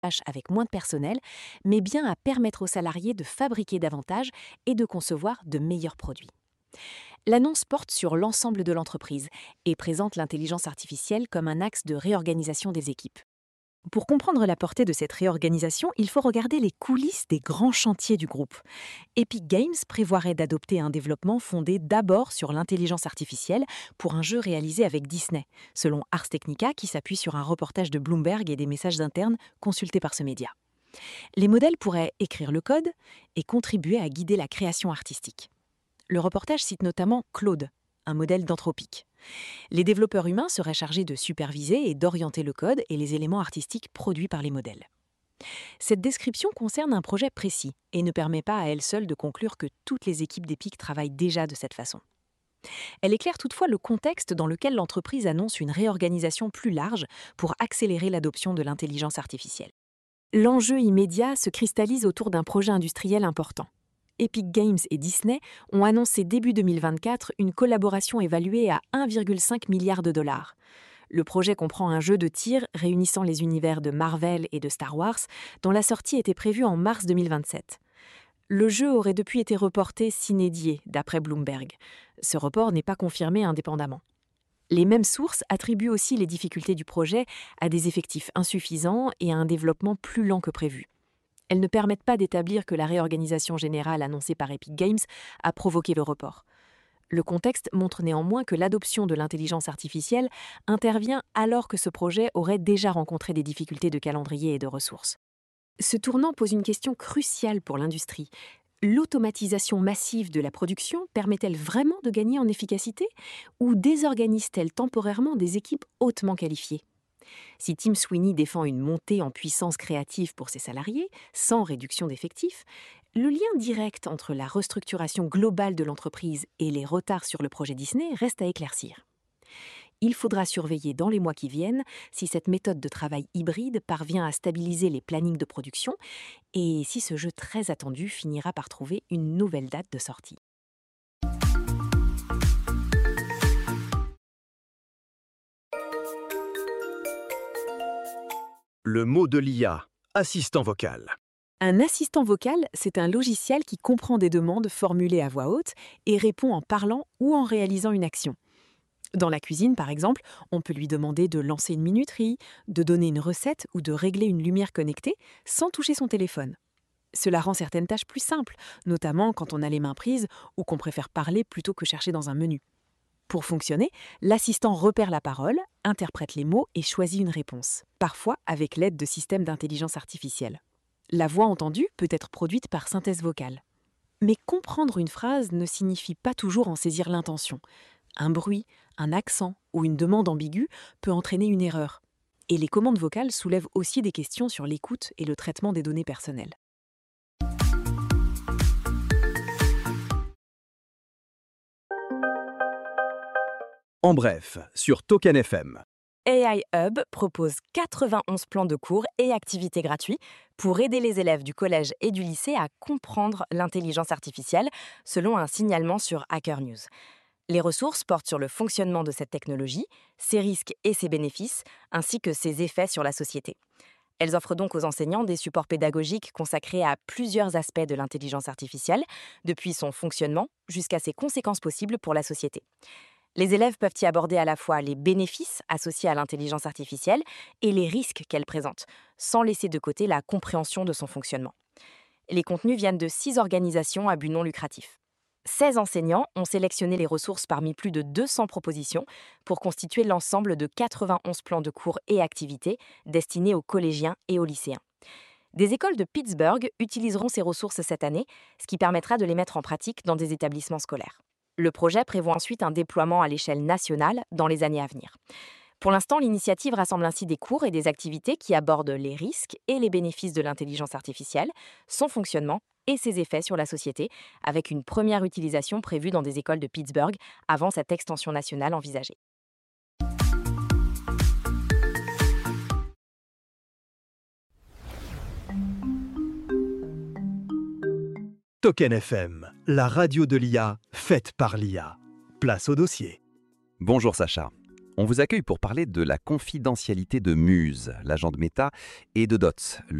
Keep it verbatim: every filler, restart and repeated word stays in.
avec moins de personnel, mais bien à permettre aux salariés de fabriquer davantage et de concevoir de meilleurs produits. L'annonce porte sur l'ensemble de l'entreprise et présente l'intelligence artificielle comme un axe de réorganisation des équipes. Pour comprendre la portée de cette réorganisation, il faut regarder les coulisses des grands chantiers du groupe. Epic Games prévoirait d'adopter un développement fondé d'abord sur l'intelligence artificielle pour un jeu réalisé avec Disney, selon Ars Technica qui s'appuie sur un reportage de Bloomberg et des messages internes consultés par ce média. Les modèles pourraient écrire le code et contribuer à guider la création artistique. Le reportage cite notamment Claude, un modèle d'Anthropic. Les développeurs humains seraient chargés de superviser et d'orienter le code et les éléments artistiques produits par les modèles. Cette description concerne un projet précis et ne permet pas à elle seule de conclure que toutes les équipes d'Epic travaillent déjà de cette façon. Elle éclaire toutefois le contexte dans lequel l'entreprise annonce une réorganisation plus large pour accélérer l'adoption de l'intelligence artificielle. L'enjeu immédiat se cristallise autour d'un projet industriel important. Epic Games et Disney ont annoncé début deux mille vingt-quatre une collaboration évaluée à un virgule cinq milliard de dollars. Le projet comprend un jeu de tir réunissant les univers de Marvel et de Star Wars, dont la sortie était prévue en mars deux mille vingt-sept. Le jeu aurait depuis été reporté sine die, d'après Bloomberg. Ce report n'est pas confirmé indépendamment. Les mêmes sources attribuent aussi les difficultés du projet à des effectifs insuffisants et à un développement plus lent que prévu. Elles ne permettent pas d'établir que la réorganisation générale annoncée par Epic Games a provoqué le report. Le contexte montre néanmoins que l'adoption de l'intelligence artificielle intervient alors que ce projet aurait déjà rencontré des difficultés de calendrier et de ressources. Ce tournant pose une question cruciale pour l'industrie. L'automatisation massive de la production permet-elle vraiment de gagner en efficacité ou désorganise-t-elle temporairement des équipes hautement qualifiées ? Si Tim Sweeney défend une montée en puissance créative pour ses salariés, sans réduction d'effectifs, le lien direct entre la restructuration globale de l'entreprise et les retards sur le projet Disney reste à éclaircir. Il faudra surveiller dans les mois qui viennent si cette méthode de travail hybride parvient à stabiliser les plannings de production et si ce jeu très attendu finira par trouver une nouvelle date de sortie. Le mot de l'I A, assistant vocal. Un assistant vocal, c'est un logiciel qui comprend des demandes formulées à voix haute et répond en parlant ou en réalisant une action. Dans la cuisine, par exemple, on peut lui demander de lancer une minuterie, de donner une recette ou de régler une lumière connectée sans toucher son téléphone. Cela rend certaines tâches plus simples, notamment quand on a les mains prises ou qu'on préfère parler plutôt que chercher dans un menu. Pour fonctionner, l'assistant repère la parole, interprète les mots et choisit une réponse, parfois avec l'aide de systèmes d'intelligence artificielle. La voix entendue peut être produite par synthèse vocale. Mais comprendre une phrase ne signifie pas toujours en saisir l'intention. Un bruit, un accent ou une demande ambiguë peut entraîner une erreur. Et les commandes vocales soulèvent aussi des questions sur l'écoute et le traitement des données personnelles. En bref, sur Token F M. A I Hub propose quatre-vingt-onze plans de cours et activités gratuits pour aider les élèves du collège et du lycée à comprendre l'intelligence artificielle, selon un signalement sur Hacker News. Les ressources portent sur le fonctionnement de cette technologie, ses risques et ses bénéfices, ainsi que ses effets sur la société. Elles offrent donc aux enseignants des supports pédagogiques consacrés à plusieurs aspects de l'intelligence artificielle, depuis son fonctionnement jusqu'à ses conséquences possibles pour la société. Les élèves peuvent y aborder à la fois les bénéfices associés à l'intelligence artificielle et les risques qu'elle présente, sans laisser de côté la compréhension de son fonctionnement. Les contenus viennent de six organisations à but non lucratif. seize enseignants ont sélectionné les ressources parmi plus de deux cents propositions pour constituer l'ensemble de quatre-vingt-onze plans de cours et activités destinés aux collégiens et aux lycéens. Des écoles de Pittsburgh utiliseront ces ressources cette année, ce qui permettra de les mettre en pratique dans des établissements scolaires. Le projet prévoit ensuite un déploiement à l'échelle nationale dans les années à venir. Pour l'instant, l'initiative rassemble ainsi des cours et des activités qui abordent les risques et les bénéfices de l'intelligence artificielle, son fonctionnement et ses effets sur la société, avec une première utilisation prévue dans des écoles de Pittsburgh avant cette extension nationale envisagée. Token F M, la radio de l'I A, faite par l'I A. Place au dossier. Bonjour Sacha. On vous accueille pour parler de la confidentialité de Muse, l'agent de Meta, et de Dots,